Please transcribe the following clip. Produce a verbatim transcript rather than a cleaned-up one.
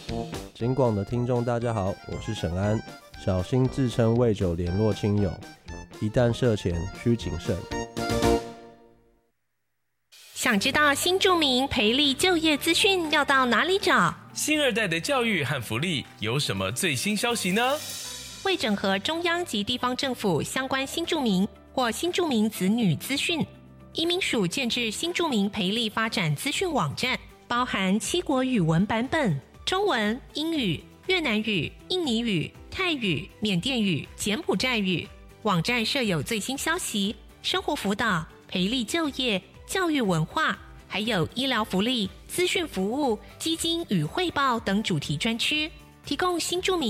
警广的听众大家好，我是沈安。小心自称喂酒联络亲友，一旦涉钱需谨慎。 想知道新住民培力就业资讯要到哪里找？ 新二代的教育和福利有什么最新消息呢？ 为整合中央及地方政府相关新住民或新住民子女资讯，移民署建置新住民培力发展资讯网站，包含七国语文版本，中文、英语、越南语、印尼语、泰语、缅甸语、柬埔寨语。网站设有最新消息、生活辅导、培力就业、教育文化，还有医疗福利、资讯服务、基金与汇报等主题专区，提供新住民